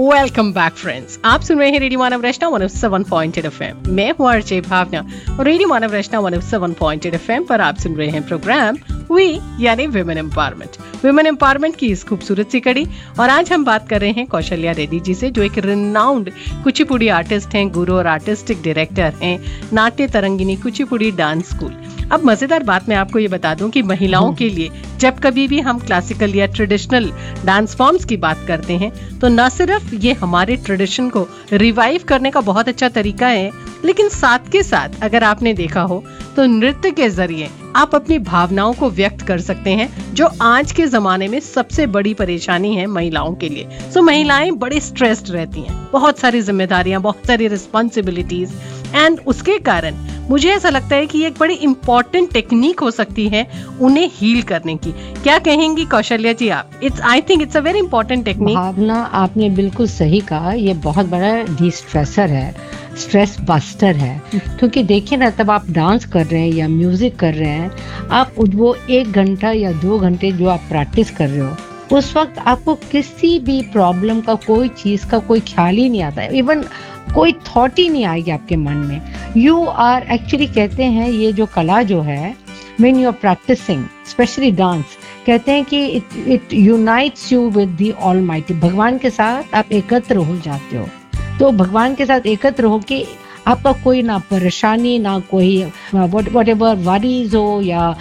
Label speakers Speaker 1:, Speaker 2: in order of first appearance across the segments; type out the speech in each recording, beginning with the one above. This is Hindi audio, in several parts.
Speaker 1: वेलकम बैक फ्रेंड्स, आप सुन रहे हैं रेडियो मानव रचना 107.8 FM। मैं हूँ आरजे भावना और रेडियो मानव रचना 107.8 FM पर आप सुन रहे हैं प्रोग्राम वी यानी विमेन एम्पावरमेंट की इस खूबसूरत सी कड़ी। और आज हम बात कर रहे हैं कौशल्या रेड्डी जी से, जो एक रिनाउंड कुचिपुड़ी आर्टिस्ट हैं, गुरु और आर्टिस्टिक डायरेक्टर हैं नाट्य तरंगिनी कुचिपुड़ी डांस स्कूल। अब मजेदार बात मैं आपको ये बता दूं कि महिलाओं के लिए जब कभी भी हम क्लासिकल या ट्रेडिशनल डांस फॉर्म्स की बात करते हैं तो न सिर्फ ये हमारे ट्रेडिशन को रिवाइव करने का बहुत अच्छा तरीका है, लेकिन साथ के साथ अगर आपने देखा हो तो नृत्य के जरिए आप अपनी भावनाओं को व्यक्त कर सकते हैं, जो आज के जमाने में सबसे बड़ी परेशानी है महिलाओं के लिए। सो महिलाएं बड़े स्ट्रेस्ड रहती हैं, बहुत सारी जिम्मेदारियां, बहुत सारी रिस्पॉन्सिबिलिटीज, एंड उसके कारण मुझे ऐसा लगता है कि ये एक बड़ी इम्पोर्टेंट टेक्निक हो सकती है उन्हें हील करने की। क्या कहेंगी कौशल्या जी आप? I think it's a very important technique.
Speaker 2: भावना, आपने बिल्कुल सही कहा, ये बहुत बड़ा डिस्ट्रेसर है, स्ट्रेस बस्टर है। क्योंकि देखिए ना, तब आप डांस कर रहे हैं या म्यूजिक कर रहे हैं, आप वो 1 घंटा या 2 घंटे जो आप प्रैक्टिस कर रहे हो, उस वक्त आपको किसी भी प्रॉब्लम का, कोई चीज का कोई ख्याल ही नहीं आता है, इवन कोई थॉट ही नहीं आएगी आपके मन में। यू आर एक्चुअली, कहते हैं ये जो कला जो है, when you are practising specially dance, कहते हैं कि it unites you with the almighty. भगवान के साथ आप एकत्र हो जाते हो। तो भगवान के साथ एकत्र हो के आपका कोई ना परेशानी, ना कोई व्हाटएवर वरीज हो या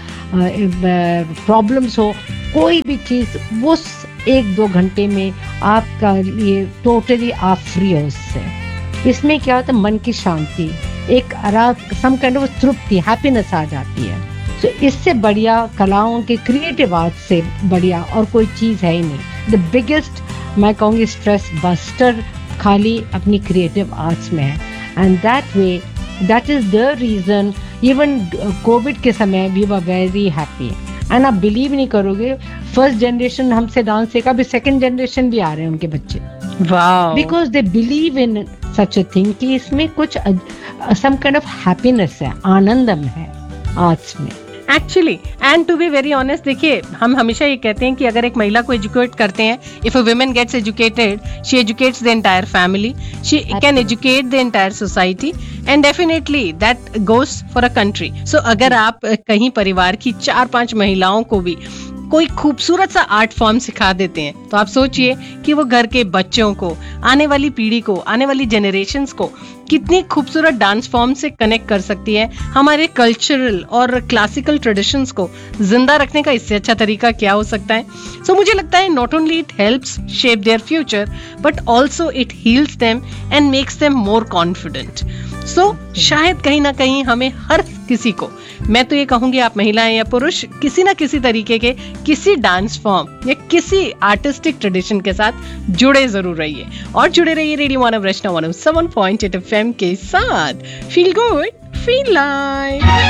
Speaker 2: प्रॉब्लम्स हो, कोई भी चीज उस 1-2 घंटे में आपका लिए टोटली आप फ्री हो उससे। इसमें क्या होता है, मन की शांति, एक some kind of Tripti, happiness आ जाती है। तो इससे बढ़िया कलाओं के क्रिएटिव आर्ट से बढ़िया और कोई चीज है ही नहीं। द बिगेस्ट मैं कहूँगी स्ट्रेस बस्टर खाली अपनी क्रिएटिव आर्ट्स में है। And that way, that is the reason even Covid के समय we were very happy. And आप बिलीव नहीं करोगे, फर्स्ट जनरेशन हमसे डांस सीखा, अभी सेकंड जनरेशन भी आ रहे हैं उनके बच्चे।
Speaker 1: Wow,
Speaker 2: because they believe in such a thing कि इसमें कुछ सम काइंड ऑफ हैप्पीनेस है, आनंदम है आर्ट्स में
Speaker 1: actually. And to be very honest, देखिए हम हमेशा ये कहते हैं कि अगर एक महिला को एजुकेट करते हैं, if a woman gets educated, she educates the entire family, she can educate the entire society, and definitely that goes for a country. सो अगर आप कहीं परिवार की 4-5 महिलाओं को भी कोई खूबसूरत सा आर्ट फॉर्म सिखा देते हैं, तो आप सोचिए कि वो घर के बच्चों को, आने वाली पीढ़ी को, आने वाली जनरेशंस को कितनी खूबसूरत डांस फॉर्म से कनेक्ट कर सकती है। हमारे कल्चरल और क्लासिकल ट्रेडिशंस को जिंदा रखने का इससे अच्छा तरीका क्या हो सकता है? सो मुझे लगता है not only it helps shape their future, but also it heels them and makes them more confident. सो शायद कहीं ना कहीं हमें हर किसी को, मैं तो ये कहूंगी आप महिलाएं या पुरुष, किसी ना किसी तरीके के किसी डांस फॉर्म या किसी आर्टिस्टिक ट्रेडिशन के साथ जुड़े जरूर रहिए। और जुड़े रहिए रेडियो मानव रचना 107.8 FM के साथ। Feel good, feel like.